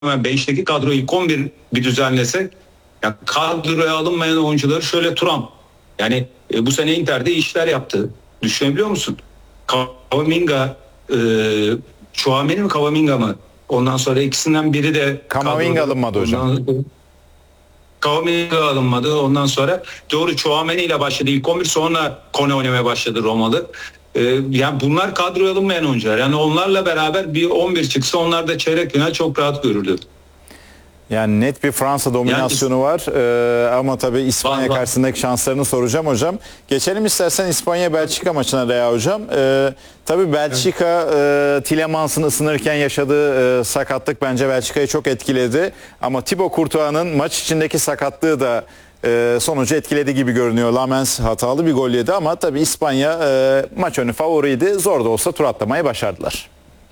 hemen 5'teki kadroyu ilk 11 bir düzenlesek, ya kadroya alınmayan oyuncuları şöyle Thuram. Yani bu sene Inter'de işler yaptı. Düşünebiliyor musun? Kamavinga, Tchouaméni mi Kamavinga mı? Ondan sonra ikisinden biri de Kamavinga alınmadı hocam. Kamavinga alınmadı. Ondan sonra doğru Tchouaméni ile başladı. İlk 11 sonra Kone oynamaya başladı Romalı. Yani bunlar kadroya alınmayan oyuncular. Yani onlarla beraber bir 11 çıksa onlar da çeyrek final çok rahat görürdü. Yani net bir Fransa dominasyonu var ama tabii İspanya karşısındaki şanslarını soracağım hocam. Geçelim istersen İspanya-Belçika maçına Rea hocam. Tabii Belçika Tielemans'ın ısınırken yaşadığı sakatlık bence Belçika'yı çok etkiledi. Ama Thibaut Courtois'ın maç içindeki sakatlığı da sonucu etkiledi gibi görünüyor. Lamens hatalı bir gol yedi ama tabii İspanya maç önü favoriydi. Zor da olsa tur atlamayı başardılar.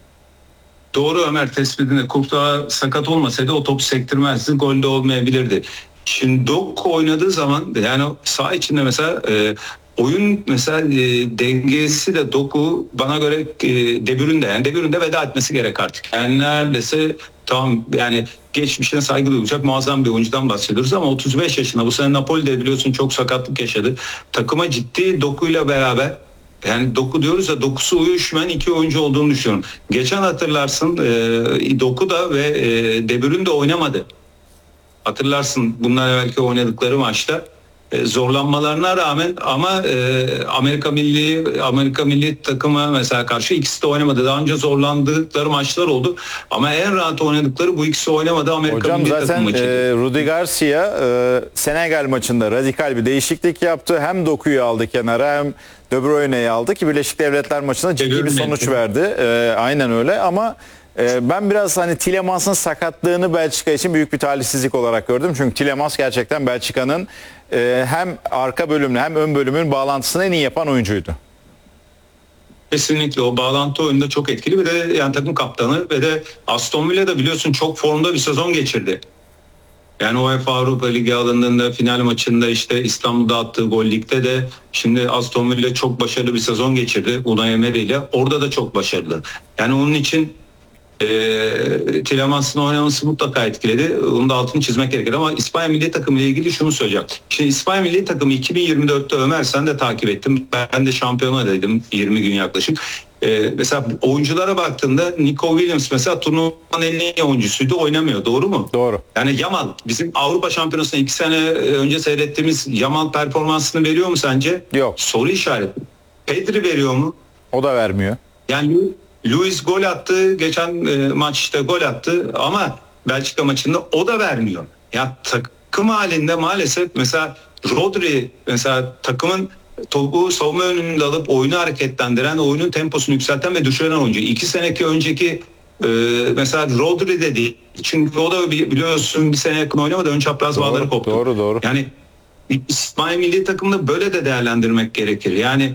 Doğru Ömer tespitinde. Courtois sakat olmasaydı o topu sektirmezdi. Golde olmayabilirdi. Şimdi Doku oynadığı zaman yani saha içinde mesela oyun mesela dengesi de Doku bana göre De Bruyne'de veda etmesi gerek artık. Yani neredeyse tamam yani geçmişine saygı duyacak muazzam bir oyuncudan bahsediyoruz ama 35 yaşında bu sene Napoli'de biliyorsun çok sakatlık yaşadı. Takıma ciddi Doku'yla beraber yani Doku diyoruz ya dokusu uyuşmayan iki oyuncu olduğunu düşünüyorum. Geçen hatırlarsın Doku da ve De Bruyne de oynamadı. Hatırlarsın bunlar evvelki oynadıkları maçta zorlanmalarına rağmen ama Amerika milli takıma mesela karşı ikisi de oynamadı. Daha önce zorlandıkları maçlar oldu ama en rahat oynadıkları bu ikisi oynamadı Amerika milli takım maçı. Rudi Garcia Senegal maçında radikal bir değişiklik yaptı. Hem Doku'yu aldı kenara hem De Bruyne'yi aldı ki Birleşik Devletler maçında ciddi bir sonuç verdi. Aynen öyle ama ben biraz hani Tielemans'ın sakatlığını Belçika için büyük bir talihsizlik olarak gördüm. Çünkü Tielemans gerçekten Belçika'nın hem arka bölümle hem ön bölümün bağlantısını en iyi yapan oyuncuydu. Kesinlikle o bağlantı oyunda çok etkili. Bir de yani takım kaptanı ve de Aston Villa'da biliyorsun çok formda bir sezon geçirdi. Yani UEFA Avrupa Ligi alındığında final maçında işte İstanbul'da attığı gol ligde de şimdi Aston Villa çok başarılı bir sezon geçirdi Unai Emery ile. Orada da çok başarılı. Yani onun için Tielemans'ın oynaması mutlaka etkiledi. Onu da altını çizmek gerekir ama İspanya milli takımı ile ilgili şunu söyleyeceğim. Şimdi İspanya milli takımı 2024'te Ömer sen de takip ettim. Ben de şampiyonadaydım 20 gün yaklaşık. Mesela oyunculara baktığında Nico Williams mesela turnuvanın en iyi oyuncusuydu, oynamıyor. Doğru mu? Doğru. Yani Yamal bizim Avrupa Şampiyonası'nda 2 sene önce seyrettiğimiz Yamal performansını veriyor mu sence? Yok. Soru işareti. Pedri veriyor mu? O da vermiyor. Yani Luis gol attı. Geçen maçta gol attı ama Belçika maçında o da vermiyor. Ya takım halinde maalesef mesela Rodri mesela takımın topu savunma önünde alıp oyunu hareketlendiren, oyunun temposunu yükselten ve düşüren oyuncu. 2 seneki önceki mesela Rodri de değil. Çünkü o da biliyorsun bir sene yakın oynamadı. Ön çapraz bağları koptu. Doğru. Yani İspanya milli takımında böyle de değerlendirmek gerekir. Yani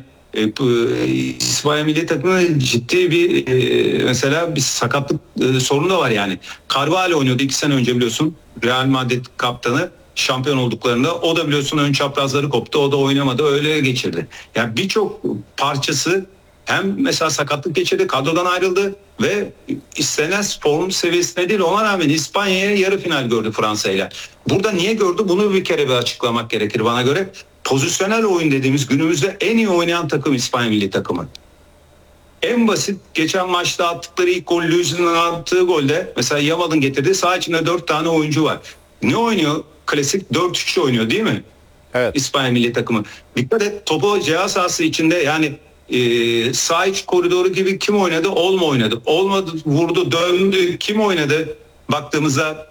İspanya milli takımında ciddi bir mesela bir sakatlık sorunu da var yani. Carvalho oynuyordu 2 sene önce biliyorsun. Real Madrid kaptanı şampiyon olduklarında o da biliyorsun ön çaprazları koptu. O da oynamadı. Öyle geçirdi. Yani birçok parçası hem mesela sakatlık geçirdi, kadrodan ayrıldı ve istenen form seviyesine değil ona rağmen İspanya'ya yarı final gördü Fransa ile. Burada niye gördü? Bunu bir kere bir açıklamak gerekir bana göre. Pozisyonel oyun dediğimiz günümüzde en iyi oynayan takım İspanya milli takımı. En basit geçen maçta attıkları ilk gol Luis'in attığı golde mesela Yamal'ın getirdiği saha içinde 4 tane oyuncu var. Ne oynuyor? Klasik 4-3 oynuyor değil mi? Evet. İspanya milli takımı. Dikkat et topu ceza sahası içinde yani sağ iç koridoru gibi kim oynadı? Olmo oynadı. Olmadı vurdu döndü. Kim oynadı? Baktığımızda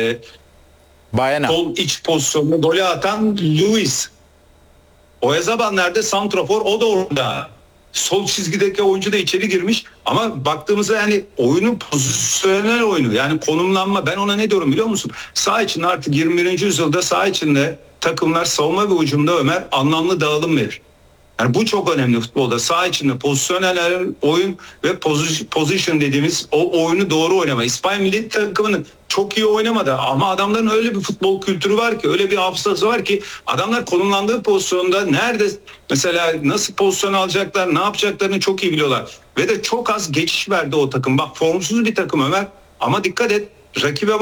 Bayana. sol iç pozisyonunda golü atan Luis. Oyarzabal nerede? Santrafor o da orada. Sol çizgideki oyuncu da içeri girmiş ama baktığımızda yani oyunun pozisyonel oyunu yani konumlanma ben ona ne diyorum biliyor musun? Sağ içinde artık 21. yüzyılda sağ içinde takımlar savunma ve hücumda Ömer anlamlı dağılım verir. Yani bu çok önemli futbolda. Sağ içinde pozisyonel oyun ve position dediğimiz o oyunu doğru oynama. İspanya milli takımının çok iyi oynamadı ama adamların öyle bir futbol kültürü var ki öyle bir hafızası var ki adamlar konumlandığı pozisyonda nerede mesela nasıl pozisyon alacaklar ne yapacaklarını çok iyi biliyorlar. Ve de çok az geçiş verdi o takım. Bak formsuz bir takım Ömer ama dikkat et rakibe